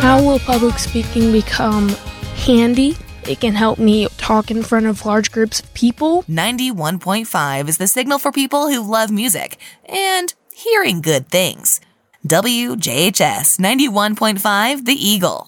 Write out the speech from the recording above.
How will public speaking become handy? It can help me talk in front of large groups of people. 91.5 is the signal for people who love music and hearing good things. WJHS 91.5, The Eagle.